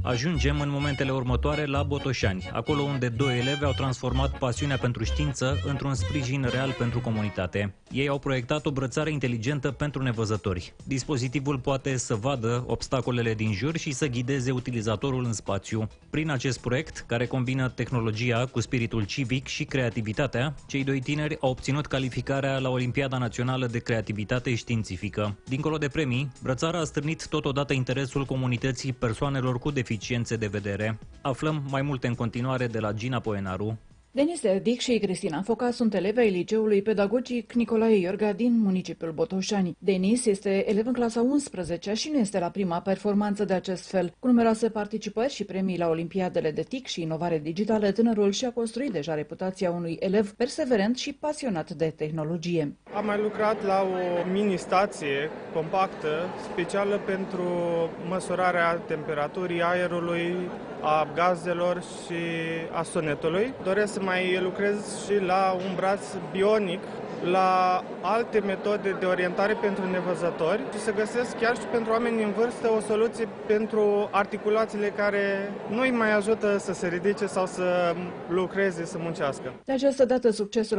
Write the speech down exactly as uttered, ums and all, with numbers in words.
Ajungem în momentele următoare la Botoșani, acolo unde doi elevi au transformat pasiunea pentru știință într-un sprijin real pentru comunitate. Ei au proiectat o brățară inteligentă pentru nevăzători. Dispozitivul poate să vadă obstacolele din jur și să ghideze utilizatorul în spațiu. Prin acest proiect, care combină tehnologia cu spiritul civic și creativitatea, cei doi tineri au obținut calificarea la Olimpiada Națională de Creativitate Științifică. Dincolo de premii, brățara a stârnit totodată interesul comunității persoanelor cu deficiențe de vedere. Aflăm mai multe în continuare de la Gina Poenaru. Denis Erdic și Cristina Foca sunt elevi ai liceului pedagogic Nicolae Iorga din municipiul Botoșani. Denis este elev în clasa a unsprezecea și nu este la prima performanță de acest fel. Cu numeroase participări și premii la Olimpiadele de T I C și inovare digitală, tânărul și-a construit deja reputația unui elev perseverent și pasionat de tehnologie. Am mai lucrat la o mini-stație compactă, specială pentru măsurarea temperaturii aerului, a gazelor și a sunetului. Doresc să mai lucrez și la un braț bionic, la alte metode de orientare pentru nevăzători și să găsesc chiar și pentru oameni în vârstă o soluție pentru articulațiile care nu îi mai ajută să se ridice sau să lucreze, să muncească. De această dată, succesul